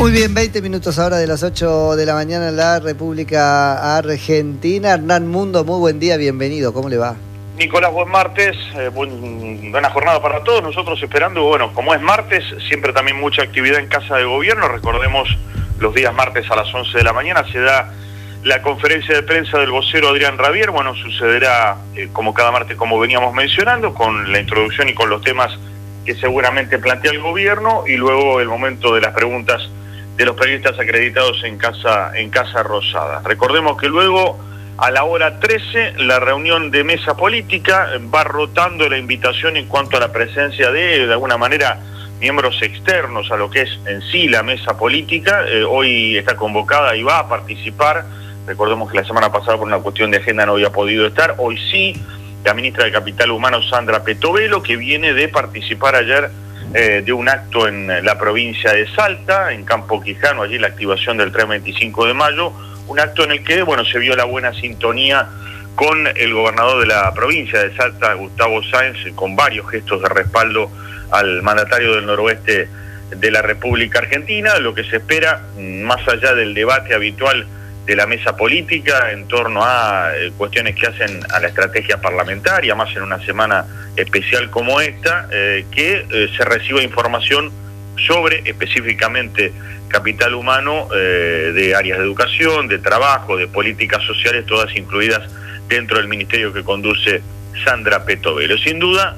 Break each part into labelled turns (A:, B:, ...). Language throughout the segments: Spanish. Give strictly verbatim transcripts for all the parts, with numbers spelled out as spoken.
A: Muy bien, veinte minutos ahora de las ocho de la mañana en la República Argentina. Hernán Mundo, muy buen día, bienvenido, ¿cómo le va?
B: Nicolás, buen martes, eh, buen, buena jornada para todos, nosotros esperando, bueno, como es martes, siempre también mucha actividad en Casa de Gobierno. Recordemos, los días martes a las once de la mañana se da la conferencia de prensa del vocero Adrián Rabier. Bueno, sucederá eh, como cada martes, como veníamos mencionando, con la introducción y con los temas que seguramente plantea el gobierno, y luego el momento de las preguntas de los periodistas acreditados en Casa, en Casa Rosada. Recordemos que luego, a la hora trece, la reunión de mesa política va rotando la invitación en cuanto a la presencia de, de alguna manera, miembros externos a lo que es en sí la mesa política. Eh, hoy está convocada y va a participar. Recordemos que la semana pasada por una cuestión de agenda no había podido estar. Hoy sí, la ministra de Capital Humano, Sandra Petovelo, que viene de participar ayer eh, de un acto en la provincia de Salta, en Campo Quijano, allí la activación del tren veinticinco de mayo, un acto en el que, bueno, se vio la buena sintonía con el gobernador de la provincia de Salta, Gustavo Sáenz, con varios gestos de respaldo al mandatario del noroeste de la República Argentina. Lo que se espera, más allá del debate habitual de la mesa política en torno a eh, cuestiones que hacen a la estrategia parlamentaria, más en una semana especial como esta, eh, que eh, se reciba información sobre específicamente Capital Humano, eh, de áreas de educación, de trabajo, de políticas sociales, todas incluidas dentro del ministerio que conduce Sandra Petovelo. Sin duda,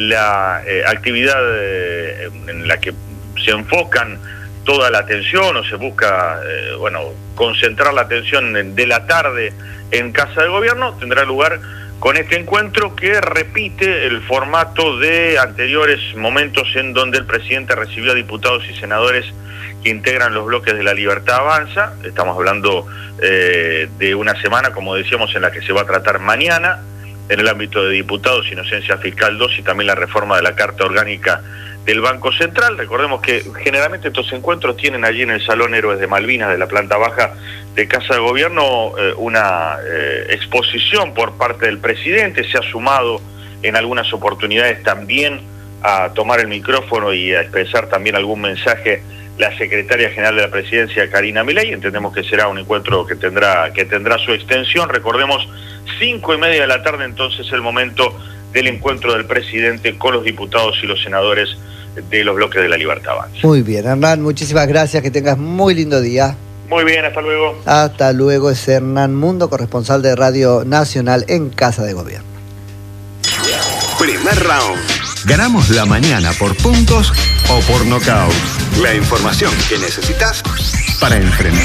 B: la eh, actividad eh, en la que se enfocan toda la atención, o se busca, eh, bueno, concentrar la atención de la tarde en Casa de Gobierno, tendrá lugar con este encuentro que repite el formato de anteriores momentos en donde el presidente recibió a diputados y senadores que integran los bloques de La Libertad Avanza. Estamos hablando eh, de una semana, como decíamos, en la que se va a tratar mañana, en el ámbito de diputados, Inocencia Fiscal dos y también la reforma de la Carta Orgánica del Banco Central. Recordemos que generalmente estos encuentros tienen allí en el Salón Héroes de Malvinas de la planta baja de Casa de Gobierno eh, una eh, exposición por parte del presidente. Se ha sumado en algunas oportunidades también a tomar el micrófono y a expresar también algún mensaje la secretaria general de la Presidencia, Karina Milei. Entendemos que será un encuentro que tendrá, que tendrá su extensión. Recordemos, cinco y media de la tarde entonces el momento del encuentro del presidente con los diputados y los senadores de los bloques de La Libertad Avanza.
A: Muy bien, Hernán, muchísimas gracias, que tengas muy lindo día.
B: Muy bien, hasta luego.
A: Hasta luego, es Hernán Mundo, corresponsal de Radio Nacional en Casa de Gobierno.
C: Primer round. Ganamos la mañana por puntos o por nocaut. La información que necesitas para enfrentar